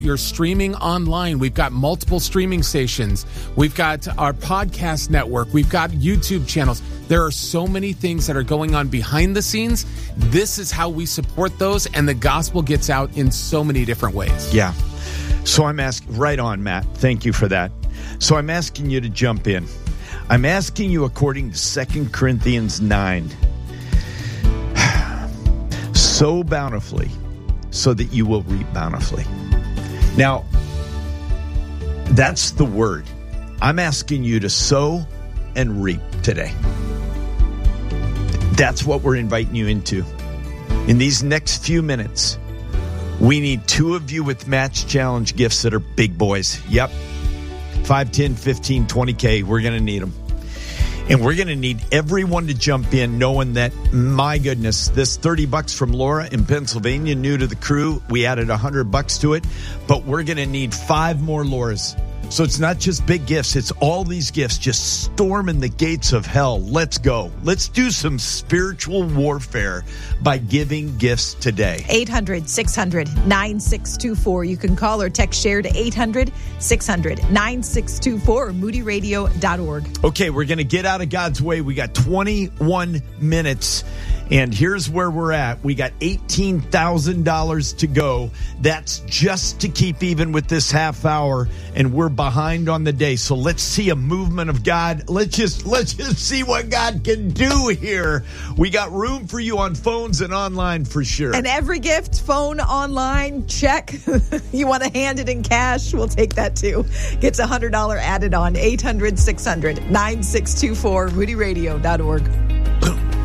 You're streaming online. We've got multiple streaming stations. We've got our podcast network. We've got YouTube channels. There are so many things that are going on behind the scenes. This is how we support those, and the gospel gets out in so many different ways. Yeah. So I'm asking, right on, Matt. Thank you for that. So I'm asking you to jump in. I'm asking you according to 2 Corinthians 9. Sow bountifully so that you will reap bountifully. Now, that's the word. I'm asking you to sow and reap today. That's what we're inviting you into. In these next few minutes, we need 2 of you with Match Challenge gifts that are big boys. Yep. 5, 10, 15, 20K. We're going to need them. And we're going to need everyone to jump in knowing that, my goodness, this $30 from Laura in Pennsylvania, new to the crew. We added $100 to it, but we're going to need 5 more Lauras. So it's not just big gifts. It's all these gifts just storming the gates of hell. Let's go. Let's do some spiritual warfare by giving gifts today. 800-600-9624. You can call or text share to 800-600-9624 or moodyradio.org. Okay, we're going to get out of God's way. We got 21 minutes. And here's where we're at. We got $18,000 to go. That's just to keep even with this half hour, and we're behind on the day. So let's see a movement of God. Let's just see what God can do here. We got room for you on phones and online for sure. And every gift, phone, online, check. You want to hand it in cash? We'll take that too. Gets $100 added on. 800-600-9624, moodyradio.org.